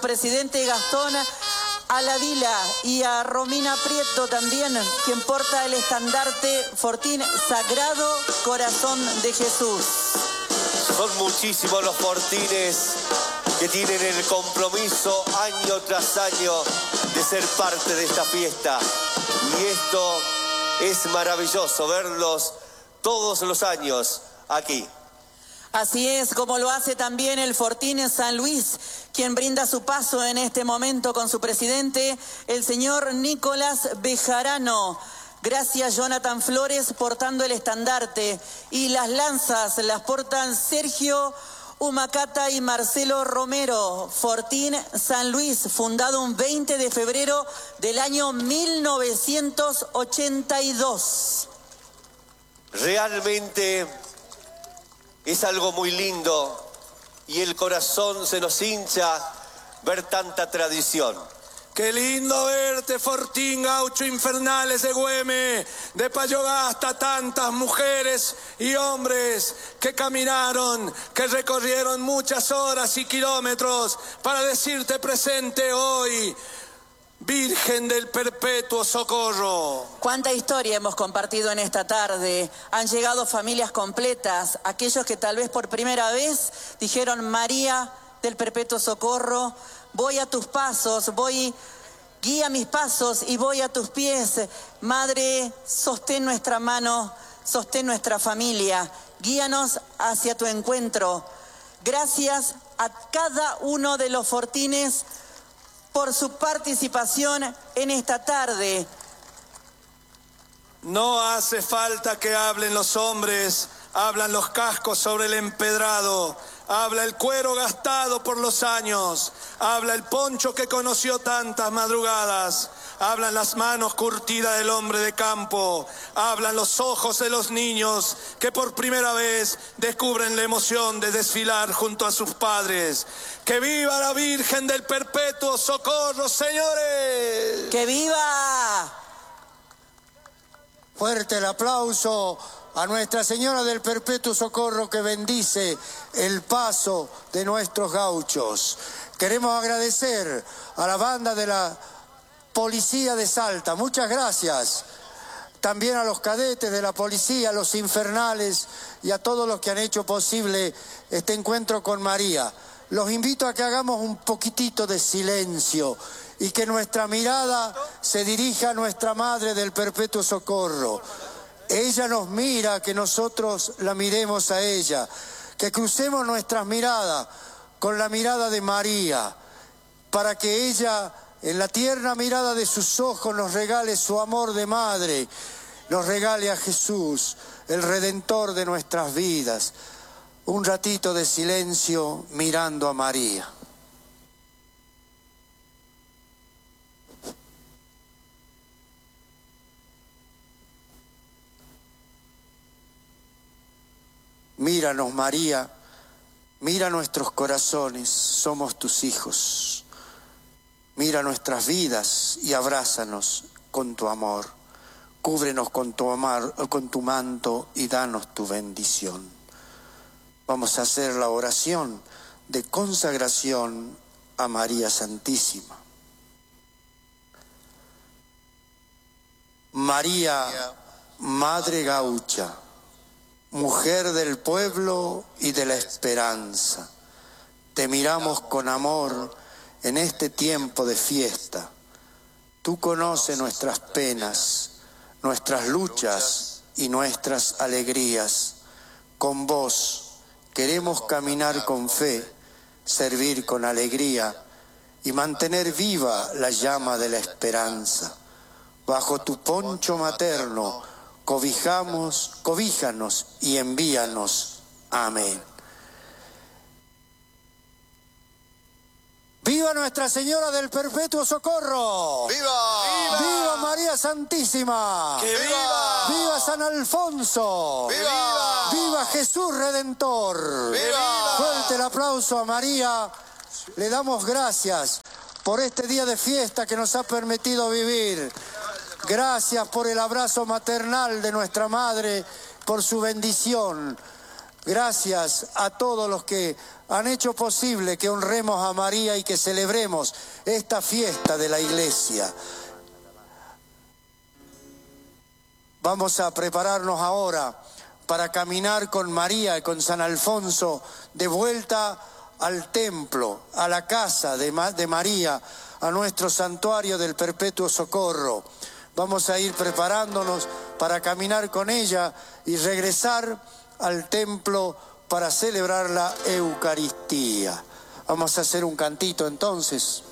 presidente Gastón Alavila y a Romina Prieto también, quien porta el estandarte Fortín Sagrado Corazón de Jesús. Son muchísimos los fortines que tienen el compromiso año tras año de ser parte de esta fiesta. Y esto es maravilloso, verlos todos los años aquí. Así es, como lo hace también el Fortín San Luis, quien brinda su paso en este momento con su presidente, el señor Nicolás Bejarano. Gracias, Jonathan Flores, portando el estandarte. Y las lanzas las portan Sergio Humacata y Marcelo Romero. Fortín San Luis, fundado un 20 de febrero del año 1982. Realmente es algo muy lindo y el corazón se nos hincha ver tanta tradición. Qué lindo verte, Fortín, gaucho infernales de Güeme, de Payogasta, tantas mujeres y hombres que caminaron, que recorrieron muchas horas y kilómetros para decirte presente hoy, Virgen del Perpetuo Socorro. Cuánta historia hemos compartido en esta tarde. Han llegado familias completas, aquellos que tal vez por primera vez dijeron: María del Perpetuo Socorro, voy a tus pasos, guía mis pasos y voy a tus pies. Madre, sostén nuestra mano, sostén nuestra familia, guíanos hacia tu encuentro. Gracias a cada uno de los fortines por su participación en esta tarde. No hace falta que hablen los hombres, hablan los cascos sobre el empedrado, habla el cuero gastado por los años, habla el poncho que conoció tantas madrugadas, hablan las manos curtidas del hombre de campo, hablan los ojos de los niños que por primera vez descubren la emoción de desfilar junto a sus padres. ¡Que viva la Virgen del Perpetuo Socorro, señores! ¡Que viva! Fuerte el aplauso a Nuestra Señora del Perpetuo Socorro, que bendice el paso de nuestros gauchos. Queremos agradecer a la banda de la Policía de Salta, muchas gracias. También a los cadetes de la policía, a los infernales y a todos los que han hecho posible este encuentro con María. Los invito a que hagamos un poquitito de silencio y que nuestra mirada se dirija a nuestra Madre del Perpetuo Socorro. Ella nos mira, que nosotros la miremos a ella, que crucemos nuestras miradas con la mirada de María, para que ella, en la tierna mirada de sus ojos, nos regale su amor de madre, nos regale a Jesús, el Redentor de nuestras vidas. Un ratito de silencio mirando a María. Míranos, María, mira nuestros corazones, somos tus hijos. Mira nuestras vidas y abrázanos con tu amor. Cúbrenos con tu manto y danos tu bendición. Vamos a hacer la oración de consagración a María Santísima. María, Madre Gaucha, mujer del pueblo y de la esperanza, te miramos con amor en este tiempo de fiesta. Tú conoces nuestras penas, nuestras luchas y nuestras alegrías. Con vos queremos caminar con fe, servir con alegría y mantener viva la llama de la esperanza. Bajo tu poncho materno, cobijános y envíanos. Amén. ¡Viva Nuestra Señora del Perpetuo Socorro! ¡Viva! ¡Viva! ¡Viva María Santísima! ¡Que viva! ¡Viva San Alfonso! ¡Viva! ¡Viva Jesús Redentor! ¡Viva! Fuerte el aplauso a María. Le damos gracias por este día de fiesta que nos ha permitido vivir. Gracias por el abrazo maternal de nuestra Madre, por su bendición. Gracias a todos los que han hecho posible que honremos a María y que celebremos esta fiesta de la Iglesia. Vamos a prepararnos ahora para caminar con María y con San Alfonso de vuelta al templo, a la casa de María, a nuestro santuario del Perpetuo Socorro. Vamos a ir preparándonos para caminar con ella y regresar al templo para celebrar la Eucaristía. Vamos a hacer un cantito entonces.